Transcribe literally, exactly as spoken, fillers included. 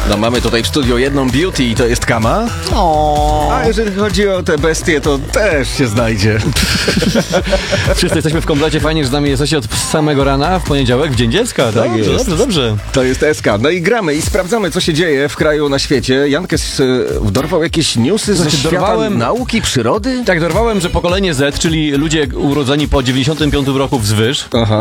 No mamy tutaj w studiu jedną beauty i to jest Kama. O. A jeżeli chodzi o te bestie, to też się znajdzie. Wszyscy jesteśmy w komplecie, fajnie, że z nami jesteście od samego rana, w poniedziałek, w Dzień Dziecka. Tak dobrze, jest. dobrze, dobrze. To jest S K. No i gramy i sprawdzamy, co się dzieje w kraju, na świecie. Jankes y, dorwał jakieś newsy ze Znaczy, świata dorwałem- nauki, przyrody? Tak, dorwałem, że pokolenie Z, czyli ludzie urodzeni po dziewięćdziesiątym piątym roku wzwyż, Aha.